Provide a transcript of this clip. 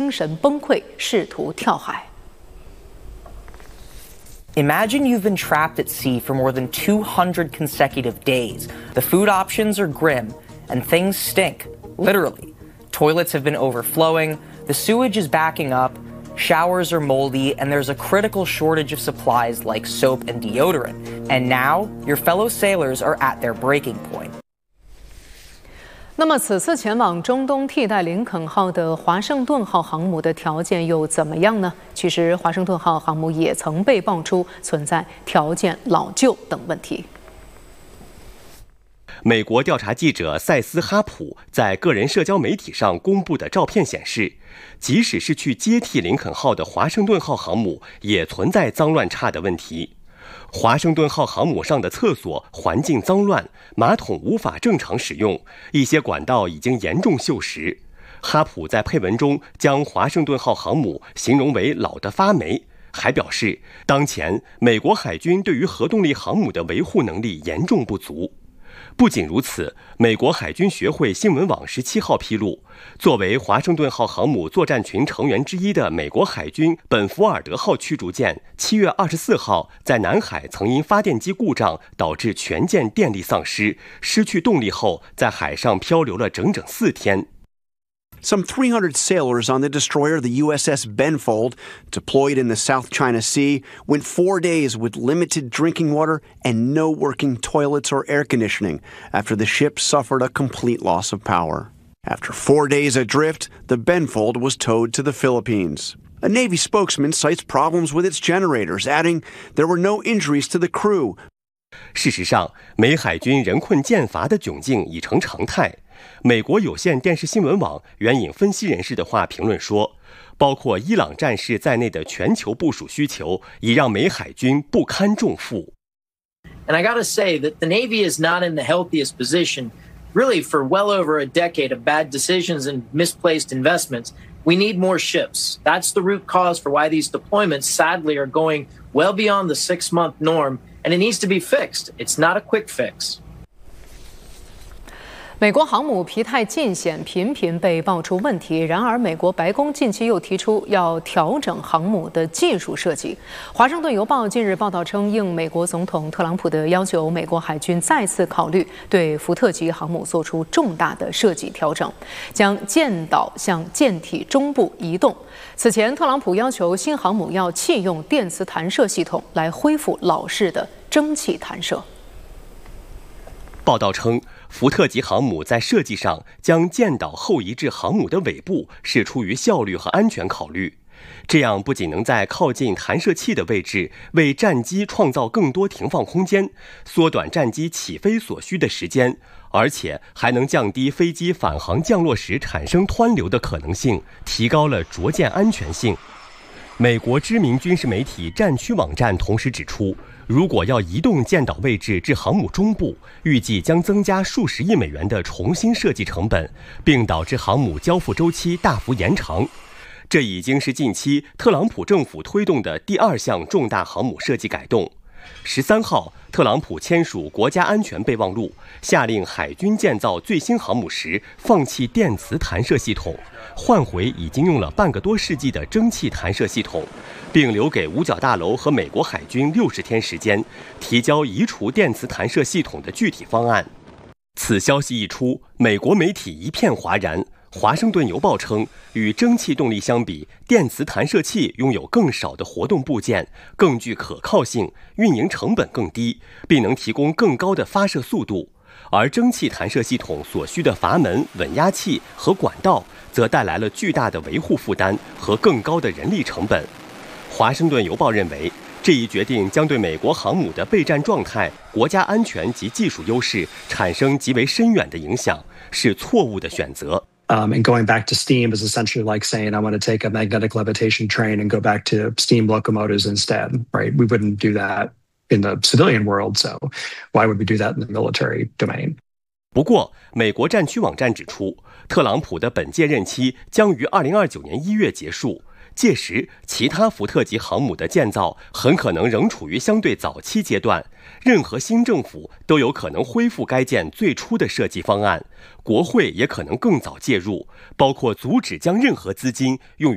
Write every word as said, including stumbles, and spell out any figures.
精神崩溃，试图跳海。 Imagine you've been trapped at sea for more than two hundred consecutive days. The food options are grim, and things stink, literally. Toilets have been overflowing, the sewage is backing up, showers are moldy, and there's a critical shortage of supplies like soap and deodorant. And now, your fellow sailors are at their breaking point. 那么，此次前往中东替代林肯号的华盛顿号航母的条件又怎么样呢？其实，华盛顿号航母也曾被爆出存在条件老旧等问题。 美国调查记者塞斯·哈普在个人社交媒体上公布的照片显示，即使是去接替林肯号的华盛顿号航母，也存在脏乱差的问题。华盛顿号航母上的厕所环境脏乱，马桶无法正常使用，一些管道已经严重锈蚀。哈普在配文中将华盛顿号航母形容为老得发霉，还表示，当前美国海军对于核动力航母的维护能力严重不足。不仅如此，美国海军学会新闻网十七号披露，作为华盛顿号航母作战群成员之一的美国海军本福尔德号驱逐舰，七月二十四号在南海曾因发电机故障导致全舰电力丧失，失去动力后，在海上漂流了整整四天。 Some three hundred sailors on the destroyer, the U S S Benfold, deployed in the South China Sea, went four days with limited drinking water and no working toilets or air conditioning after the ship suffered a complete loss of power. After four days adrift, the Benfold was towed to the Philippines. A Navy spokesman cites problems with its generators, adding there were no injuries to the crew. 事实上，美海军人困舰乏的窘境已成常态。美国有线电视新闻网援引分析人士的话评论说，包括伊朗战事在内的全球部署需求已让美海军不堪重负。 And I gotta say that the Navy is not in the healthiest position, really for well over a decade of bad decisions and misplaced investments. We need more ships. That's the root cause for why these deployments sadly are going well beyond the six-month norm, and it needs to be fixed. It's not a quick fix. 美国航母疲态尽显，频频被爆出问题。然而，美国白宫近期又提出要调整航母的技术设计。华盛顿邮报近日报道称，应美国总统特朗普的要求，美国海军再次考虑对福特级航母做出重大的设计调整，将舰岛向舰体中部移动。此前，特朗普要求新航母要弃用电磁弹射系统，来恢复老式的蒸汽弹射。 报道称，福特级航母在设计上将舰岛后移至航母的尾部，是出于效率和安全考虑。这样不仅能在靠近弹射器的位置为战机创造更多停放空间，缩短战机起飞所需的时间，而且还能降低飞机返航降落时产生湍流的可能性，提高了着舰安全性。美国知名军事媒体战区网站同时指出，如果要移动舰岛位置至航母中部，预计将增加数十亿美元的重新设计成本，并导致航母交付周期大幅延长。这已经是近期特朗普政府推动的第二项重大航母设计改动。十三号，特朗普签署国家安全备忘录，下令海军建造最新航母时放弃电磁弹射系统，换回已经用了半个多世纪的蒸汽弹射系统，并留给五角大楼和美国海军六十天时间，提交移除电磁弹射系统的具体方案。此消息一出，美国媒体一片哗然。华盛顿邮报称，与蒸汽动力相比，电磁弹射器拥有更少的活动部件，更具可靠性，运营成本更低，并能提供更高的发射速度。而蒸汽弹射系统所需的阀门、稳压器和管道，则带来了巨大的维护负担和更高的人力成本。华盛顿邮报认为，这一决定将对美国航母的备战状态、国家安全及技术优势产生极为深远的影响，是错误的选择。 Um, and going back to steam is essentially like saying, I want to take a magnetic levitation train and go back to steam locomotives instead, right? We wouldn't do that in the civilian world, so why would we do that in the military domain? 不过，美国战区网站指出，特朗普的本届任期将于二零二九年一月结束，届时其他福特级航母的建造很可能仍处于相对早期阶段，任何新政府都有可能恢复该舰最初的设计方案，国会也可能更早介入，包括阻止将任何资金用于